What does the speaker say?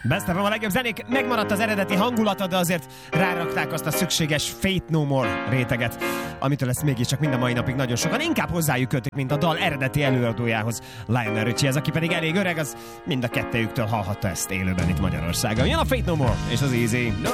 Best of a legjobb zenék, megmaradt az eredeti hangulata, de azért rárakták azt a szükséges Faith No More réteget, amitől ezt mégiscsak mind a mai napig nagyon sokan inkább hozzájuk kötik, mint a dal eredeti előadójához, Lionel Richie, aki pedig elég öreg, az mind a kettejüktől hallhatta ezt élőben itt Magyarországon. Jön a Faith No More és az Easy. No.